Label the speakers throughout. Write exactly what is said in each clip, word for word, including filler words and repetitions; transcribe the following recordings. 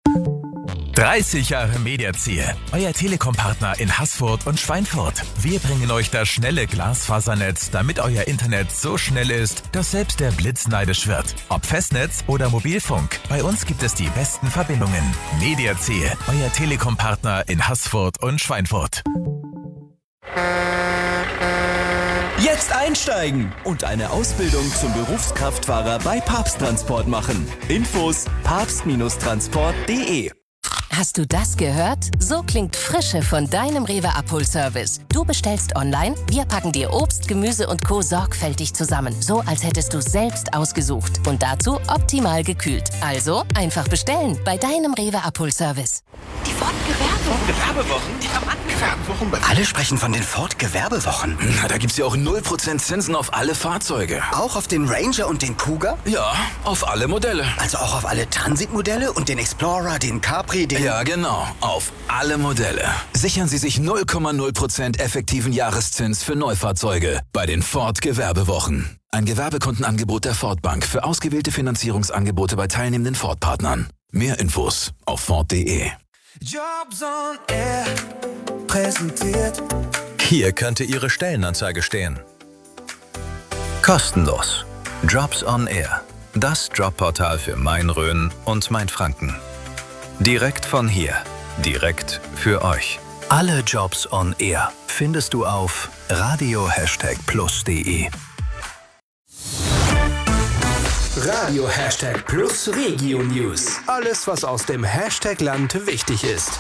Speaker 1: dreißig Jahre Mediaziel, euer Telekom-Partner in Haßfurt und Schweinfurt. Wir bringen euch das schnelle Glasfasernetz, damit euer Internet so schnell ist, dass selbst der Blitz neidisch wird. Ob Festnetz oder Mobilfunk, bei uns gibt es die besten Verbindungen. Mediaziel, euer Telekom-Partner in Haßfurt und Schweinfurt.
Speaker 2: Jetzt einsteigen und eine Ausbildung zum Berufskraftfahrer bei Papst Transport machen. Infos papst Transport punkt de.
Speaker 3: Hast du das gehört? So klingt Frische von deinem Rewe Abholservice. Du bestellst online, wir packen dir Obst, Gemüse und Co. sorgfältig zusammen. So, als hättest du es selbst ausgesucht. Und dazu optimal gekühlt. Also einfach bestellen bei deinem Rewe Abholservice.
Speaker 4: Die Ford-Gewerbewochen.
Speaker 5: Gewerbewochen? Die haben Gewerbewochen bei...
Speaker 6: Alle sprechen von den Ford-Gewerbewochen.
Speaker 5: Na, da gibt's ja auch null Prozent Zinsen auf alle Fahrzeuge.
Speaker 6: Auch auf den Ranger und den Kuga?
Speaker 5: Ja, auf alle Modelle.
Speaker 6: Also auch auf alle Transit-Modelle und den Explorer, den Capri, den...
Speaker 5: Ja, genau. Auf alle Modelle. Sichern Sie sich null Komma null Prozent effektiven Jahreszins für Neufahrzeuge bei den Ford-Gewerbewochen. Ein Gewerbekundenangebot der Ford Bank für ausgewählte Finanzierungsangebote bei teilnehmenden Ford-Partnern. Mehr Infos auf Ford punkt de.
Speaker 7: Jobs on Air präsentiert.
Speaker 8: Hier könnte Ihre Stellenanzeige stehen. Kostenlos. Jobs on Air. Das Jobportal für Main-Rhön und Main-Franken. Direkt von hier. Direkt für euch. Alle Jobs on Air findest du auf radio plus punkt de.
Speaker 9: Radio Hashtag Plus Regio News. Alles, was aus dem Hashtag-Land wichtig ist.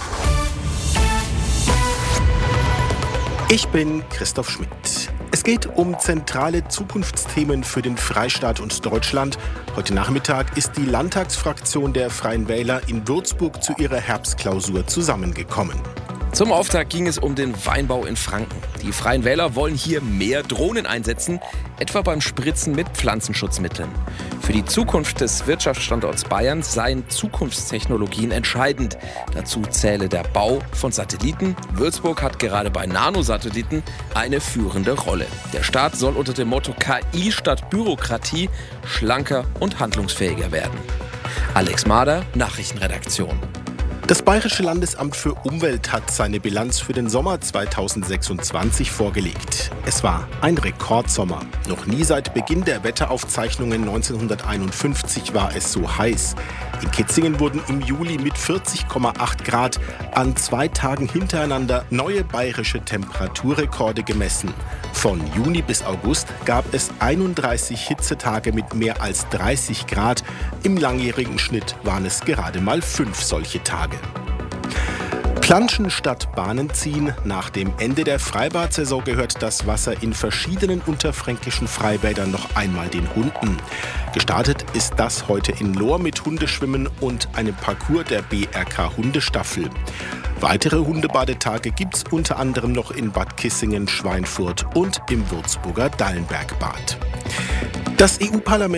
Speaker 10: Ich bin Christoph Schmidt. Es geht um zentrale Zukunftsthemen für den Freistaat und Deutschland. Heute Nachmittag ist die Landtagsfraktion der Freien Wähler in Würzburg zu ihrer Herbstklausur zusammengekommen.
Speaker 11: Zum Auftakt ging es um den Weinbau in Franken. Die Freien Wähler wollen hier mehr Drohnen einsetzen, etwa beim Spritzen mit Pflanzenschutzmitteln. Für die Zukunft des Wirtschaftsstandorts Bayern seien Zukunftstechnologien entscheidend. Dazu zähle der Bau von Satelliten. Würzburg hat gerade bei Nanosatelliten eine führende Rolle. Der Staat soll unter dem Motto K I statt Bürokratie schlanker und handlungsfähiger werden. Alex Mader, Nachrichtenredaktion.
Speaker 10: Das Bayerische Landesamt für Umwelt hat seine Bilanz für den Sommer zweitausendsechsundzwanzig vorgelegt. Es war ein Rekordsommer. Noch nie seit Beginn der Wetteraufzeichnungen neunzehnhunderteinundfünfzig war es so heiß. In Kitzingen wurden im Juli mit vierzig Komma acht Grad an zwei Tagen hintereinander neue bayerische Temperaturrekorde gemessen. Von Juni bis August gab es einunddreißig Hitzetage mit mehr als dreißig Grad. Im langjährigen Schnitt waren es gerade mal fünf solche Tage. Planschen statt Bahnen ziehen. Nach dem Ende der Freibad-Saison gehört das Wasser in verschiedenen unterfränkischen Freibädern noch einmal den Hunden. Gestartet ist das heute in Lohr mit Hundeschwimmen und einem Parcours der B R K Hundestaffel. Weitere Hundebadetage gibt's unter anderem noch in Bad Kissingen, Schweinfurt und im Würzburger Dallenbergbad. Das E U-Parlament